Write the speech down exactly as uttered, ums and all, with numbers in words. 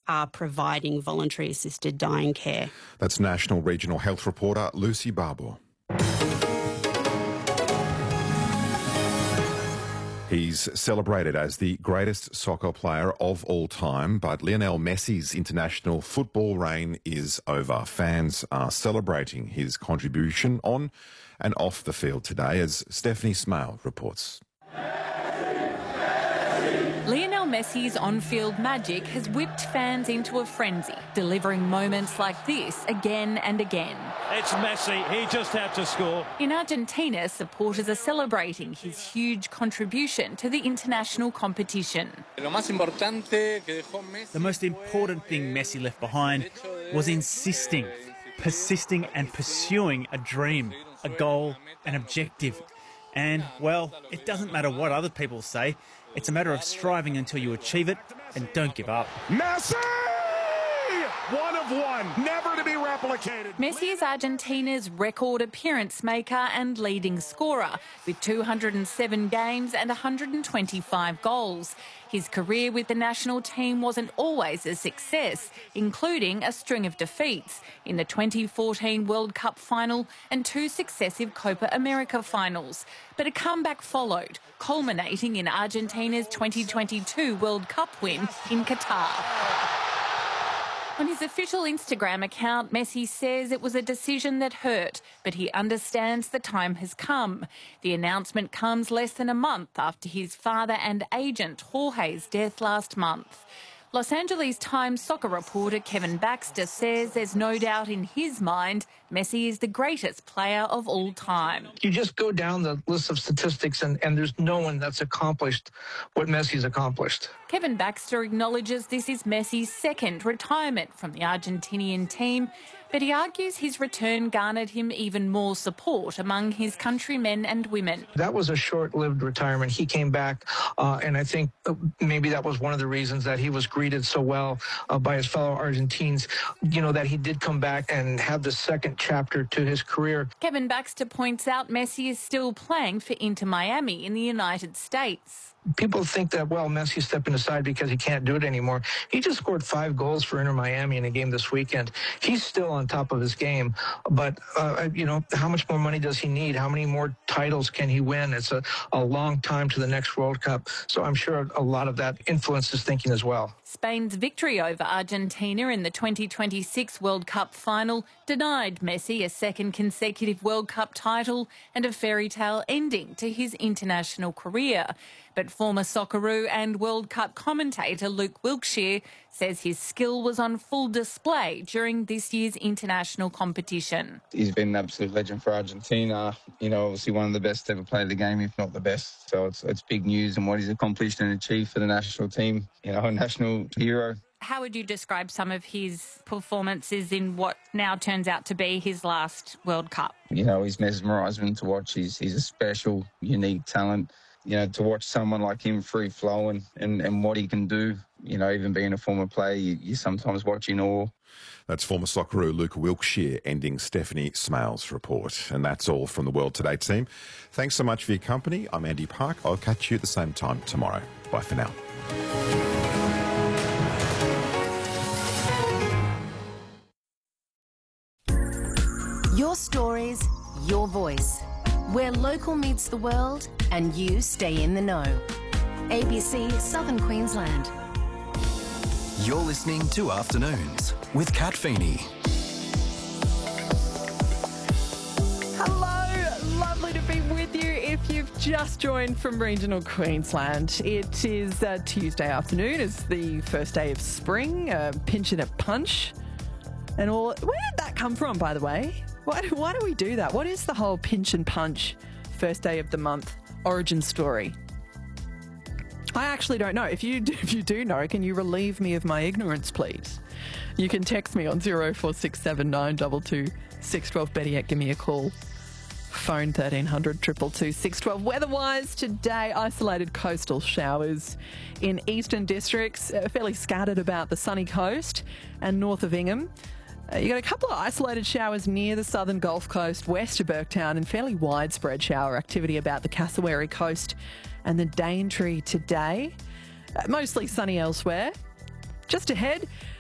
are providing voluntary assisted dying care. That's National Regional Health reporter Lucy Barbour. He's celebrated as the greatest soccer player of all time, but Lionel Messi's international football reign is over. Fans are celebrating his contribution on and off the field today, as Stephanie Smale reports. Lionel Messi's on-field magic has whipped fans into a frenzy, delivering moments like this again and again. It's Messi, he just had to score. In Argentina, supporters are celebrating his huge contribution to the international competition. The most important thing Messi left behind was insisting, persisting and pursuing a dream, a goal, an objective. And, well, it doesn't matter what other people say. It's a matter of striving until you achieve it and don't give up. Messi! One of one, never to be replicated. Messi is Argentina's record appearance maker and leading scorer, with two hundred seven games and one hundred twenty-five goals. His career with the national team wasn't always a success, including a string of defeats in the twenty fourteen World Cup final and two successive Copa America finals. But a comeback followed, culminating in Argentina's twenty twenty-two World Cup win in Qatar. On his official Instagram account, Messi says it was a decision that hurt, but he understands the time has come. The announcement comes less than a month after his father and agent Jorge's death last month. Los Angeles Times soccer reporter Kevin Baxter says there's no doubt in his mind Messi is the greatest player of all time. You just go down the list of statistics and, and there's no one that's accomplished what Messi's accomplished. Kevin Baxter acknowledges this is Messi's second retirement from the Argentinian team, but he argues his return garnered him even more support among his countrymen and women. That was a short-lived retirement. He came back, uh, and I think maybe that was one of the reasons that he was greeted so well uh, by his fellow Argentines, you know, that he did come back and have the second chapter to his career. Kevin Baxter points out Messi is still playing for Inter Miami in the United States. People think that, well, Messi's stepping aside because he can't do it anymore. He just scored five goals for Inter Miami in a game this weekend. He's still on top of his game. But, uh, you know, how much more money does he need? How many more titles can he win? It's a, a long time to the next World Cup. So I'm sure a lot of that influences thinking as well. Spain's victory over Argentina in the twenty twenty-six World Cup final denied Messi a second consecutive World Cup title and a fairy tale ending to his international career. But former Socceroo and World Cup commentator Luke Wilkshire says his skill was on full display during this year's international competition. He's been an absolute legend for Argentina. You know, obviously one of the best to ever play the game, if not the best. So it's, it's big news, and what he's accomplished and achieved for the national team. You know, a national hero. How would you describe some of his performances in what now turns out to be his last World Cup? You know, he's mesmerising to watch. He's, he's a special, unique talent. You know, to watch someone like him free flowing and, and what he can do, you know, even being a former player, you, you sometimes watch in awe. That's former Socceroo Luke Wilkshire ending Stephanie Smale's report. And that's all from the World Today team. Thanks so much for your company. I'm Andy Park. I'll catch you at the same time tomorrow. Bye for now. Your stories, your voice. Where local meets the world and you stay in the know. A B C Southern Queensland. You're listening to Afternoons with Kat Feeney. Hello, lovely to be with you if you've just joined from regional Queensland. It is uh, Tuesday afternoon. It's the first day of spring, uh, pinch and a punch. And all. Where did that come from, by the way? Why do, why do we do that? What is the whole pinch and punch first day of the month origin story? I actually don't know. If you do, if you do know, can you relieve me of my ignorance, please? You can text me on zero four six seven nine two two six one two. Better yet, give me a call. Phone thirteen hundred two two two six one two. Weather-wise today, isolated coastal showers in eastern districts, uh, fairly scattered about the sunny coast and north of Ingham. Uh, you got a couple of isolated showers near the southern Gulf Coast, west of Burketown, and fairly widespread shower activity about the Cassowary coast and the Daintree today. Uh, mostly sunny elsewhere. Just ahead,